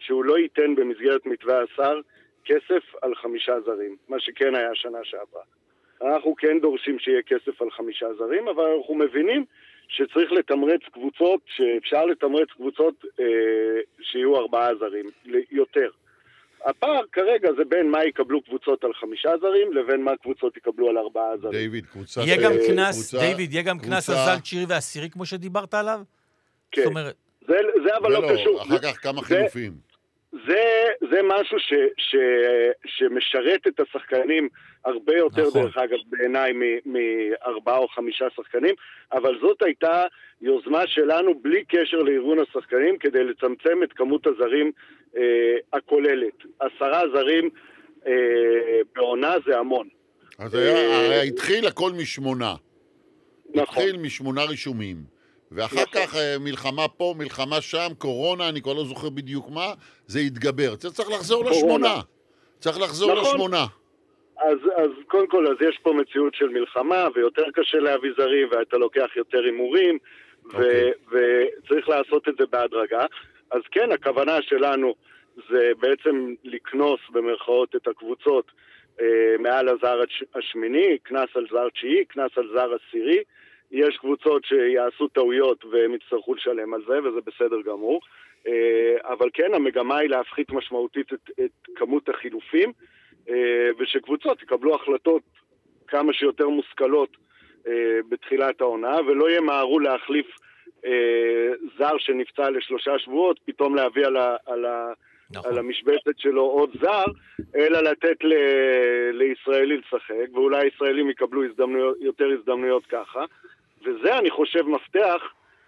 שהוא לא ייתן במסגרת מתווה השר כסף על 5 זרים, מה שכן היה שנה שעברה. אנחנו כן דורשים שיהיה כסף על 5 זרים, אבל אנחנו מבינים שצריך לתמרץ קבוצות, שאפשר לתמרץ קבוצות שיהיו 4 זרים, יותר. הפער כרגע זה בין מה יקבלו קבוצות על 5 זרים, לבין מה קבוצות יקבלו על 4 זרים. דיוויד, קבוצה... יהיה גם קנס על זר תשיעי ועשירי, כמו שדיברת עליו? כן. זאת אומרת... זה אבל לא קשור. אחר כך כמה חילופים. זה משהו שמשרת את השחקנים הרבה יותר, דרך אגב, בעיניי מ4 או 5 שחקנים, אבל זאת הייתה יוזמה שלנו בלי קשר לארגון השחקנים, כדי לצמצם את כמות הזרים הכוללת. 10 זרים בעונה זה המון. אז התחיל הכל מ8. נכון. התחיל מ8 רישומים. ואחר כך מלחמה פה, מלחמה שם, קורונה, אני כבר לא זוכר בדיוק מה, זה יתגבר. צריך לחזור ל8. צריך לחזור ל8. אז קודם כל, אז יש פה מציאות של מלחמה, ויותר קשה להביא זרים, ואתה לוקח יותר הימורים, וצריך לעשות את זה בהדרגה. אז כן, הכוונה שלנו זה בעצם לקנוס במרכאות את הקבוצות מעל הזר השמיני, כנס על זר תשיעי, כנס על זר עשירי. יש קבוצות שיעשו טעויות והם יצטרכו לשלם על זה, וזה בסדר גמור. אבל כן, המגמה היא להפחית משמעותית את כמות החילופים, ושקבוצות יקבלו החלטות כמה שיותר מושכלות בתחילת העונה, ולא ימהרו להחליף זר שנפצע ל3 שבועות, פתאום להביא על המשבצת שלו עוד זר, אלא לתת לישראלי לשחק, ואולי ישראלים יקבלו יותר הזדמנויות ככה, וזה אני חושב מפתח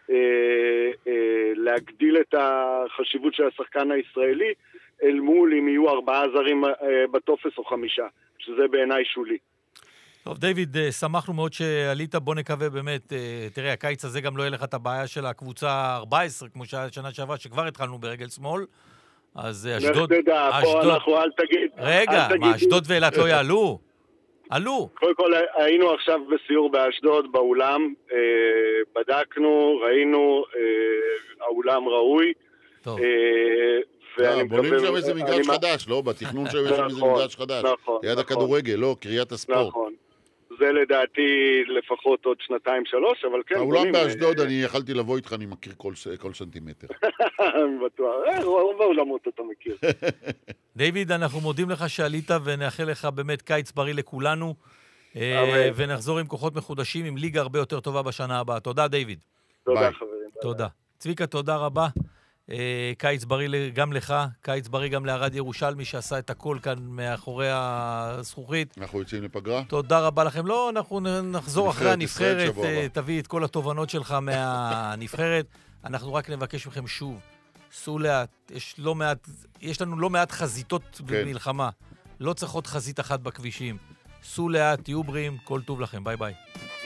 להגדיל את החשיבות של השחקן הישראלי, אל מול אם יהיו 4 זרים בטופס או 5, שזה בעיניי שולי. טוב, דיוויד, שמחנו מאוד שעלית, בוא נקווה באמת, תראה, הקיץ הזה גם לא יהיה לך את הבעיה של הקבוצה 14, כמו שנה שעברה, שכבר התחלנו ברגל שמאל, אז אשדוד... אל תגיד. רגע, מה, אשדוד ואילת לא יעלו? עלו. קודם כל, היינו עכשיו בסיור באשדוד, באולם, בדקנו, ראינו, האולם ראוי. טוב. בונים שם איזה מגרש חדש, לא? בתכנון שם יש שם איזה מגרש חדש. ליד הכדורגל, לא, קריית הספורט. נכון. זה לדעתי לפחות עוד 2-3, אבל כן... האולם באשדוד, אני יכלתי לבוא איתך, אני מכיר כל סנטימטר. בטוח, רוב האולמות אתה מכיר. דיוויד, אנחנו מודים לך שעלית ונאחל לך באמת קיץ בריא לכולנו, ונחזור עם כוחות מחודשים, עם ליגה הרבה יותר טובה בשנה הבאה. תודה, דיוויד. תודה, חברים. תודה. צביקה, תודה רבה. קיץ בריא גם לך, קיץ בריא גם לערד ירושלמי שעשה את הכל כאן מאחורי הזכוכית. אנחנו יוצאים לפגרה. תודה רבה לכם. לא, אנחנו נחזור אחרי הנבחרת, תביא את כל התובנות שלך מהנבחרת. אנחנו רק נבקש מכם שוב, סעו לאט, יש לנו לא מעט חזיתות במלחמה. לא צריך עוד חזית אחת בכבישים. סעו לאט, תהיו בריאים, כל טוב לכם, ביי ביי.